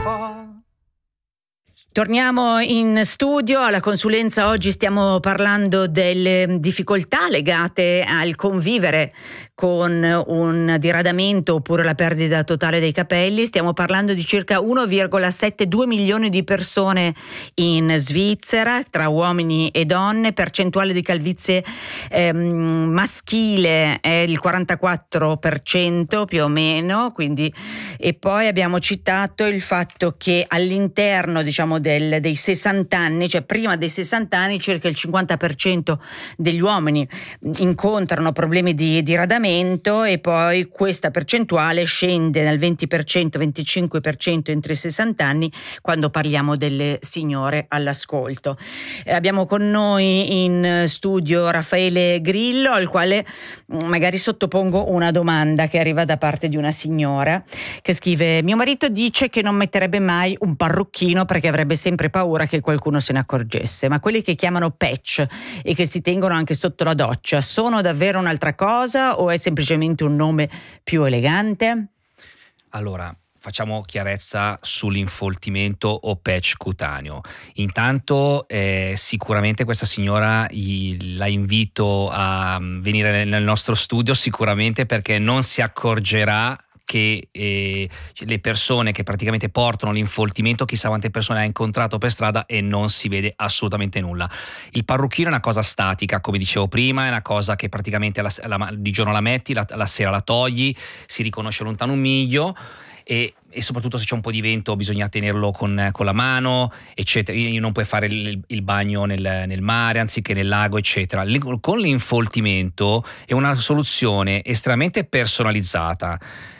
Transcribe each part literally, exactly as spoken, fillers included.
Torniamo in studio alla consulenza. Oggi stiamo parlando delle difficoltà legate al convivere con un diradamento oppure la perdita totale dei capelli. Stiamo parlando di circa uno virgola settantadue milioni di persone in Svizzera, tra uomini e donne. Percentuale di calvizie ehm, maschile è il quarantaquattro per cento più o meno, quindi. E poi abbiamo citato il fatto che all'interno, diciamo, del, dei sessanta anni, cioè prima dei sessanta anni, circa il cinquanta per cento degli uomini incontrano problemi di diradamento, e poi questa percentuale scende dal venti per cento venticinque per cento entro i sessanta anni quando parliamo delle signore all'ascolto. Eh, abbiamo con noi in studio Raffaele Grillo, al quale magari sottopongo una domanda che arriva da parte di una signora che scrive: mio marito dice che non metterebbe mai un parrucchino perché avrebbe sempre paura che qualcuno se ne accorgesse, ma quelli che chiamano patch e che si tengono anche sotto la doccia sono davvero un'altra cosa o è semplicemente un nome più elegante? Allora, facciamo chiarezza sull'infoltimento o patch cutaneo. Intanto eh, sicuramente questa signora la invito a venire nel nostro studio, sicuramente, perché non si accorgerà che eh, le persone che praticamente portano l'infoltimento, chissà quante persone ha incontrato per strada e non si vede assolutamente nulla. Il parrucchino è una cosa statica, come dicevo prima, è una cosa che praticamente la, la, di giorno la metti, la, la sera la togli, si riconosce lontano un miglio. E, e soprattutto se c'è un po' di vento bisogna tenerlo con, con la mano, eccetera. Non puoi fare il, il bagno nel, nel mare anziché nel lago, eccetera. Con l'infoltimento è una soluzione estremamente personalizzata,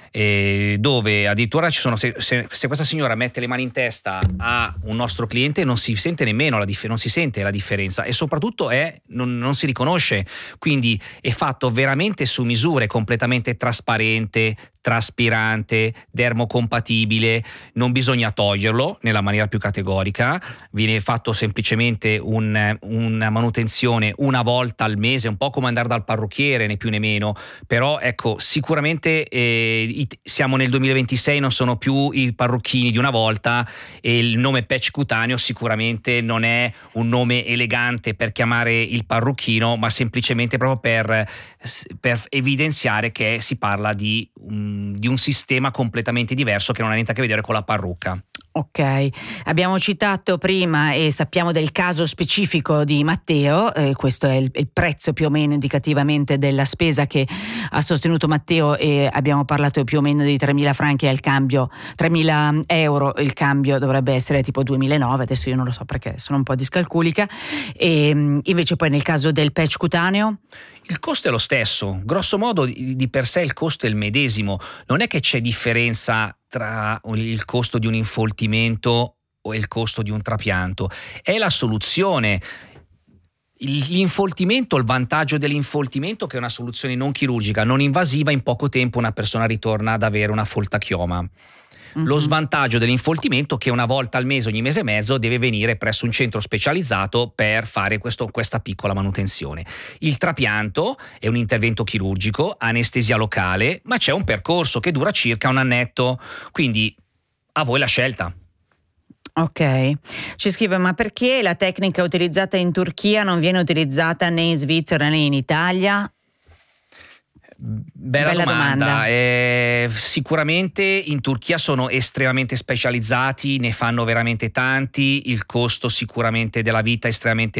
eh, dove addirittura ci sono, se, se, se questa signora mette le mani in testa a un nostro cliente non si sente nemmeno la, dif- non si sente la differenza, e soprattutto è, non, non si riconosce, quindi è fatto veramente su misura, è completamente trasparente, traspirante, dermocompatibile, non bisogna toglierlo nella maniera più categorica, viene fatto semplicemente un, una manutenzione una volta al mese, un po' come andare dal parrucchiere, né più né meno. Però ecco, sicuramente eh, siamo nel duemilaventisei, non sono più i parrucchini di una volta, e il nome patch cutaneo sicuramente non è un nome elegante per chiamare il parrucchino, ma semplicemente proprio per, per evidenziare che si parla di un di un sistema completamente diverso che non ha niente a che vedere con la parrucca. Ok, abbiamo citato prima e sappiamo del caso specifico di Matteo, eh, questo è il, il prezzo più o meno indicativamente della spesa che ha sostenuto Matteo, e abbiamo parlato più o meno di tremila franchi al cambio, tremila euro, il cambio dovrebbe essere tipo duemilanove, adesso io non lo so perché sono un po' discalculica. E invece poi nel caso del patch cutaneo? Il costo è lo stesso, grosso modo di per sé il costo è il medesimo, non è che c'è differenza tra il costo di un infoltimento o il costo di un trapianto, è la soluzione. L'infoltimento, il vantaggio dell'infoltimento, che è una soluzione non chirurgica, non invasiva, in poco tempo una persona ritorna ad avere una foltachioma. Lo svantaggio dell'infoltimento è che una volta al mese, ogni mese e mezzo, deve venire presso un centro specializzato per fare questo, questa piccola manutenzione. Il trapianto è un intervento chirurgico, anestesia locale, ma c'è un percorso che dura circa un annetto, quindi a voi la scelta. Ok, ci scrive: ma perché la tecnica utilizzata in Turchia non viene utilizzata né in Svizzera né in Italia? Bella, Bella domanda, domanda. Eh, sicuramente in Turchia sono estremamente specializzati, ne fanno veramente tanti, il costo sicuramente della vita è estremamente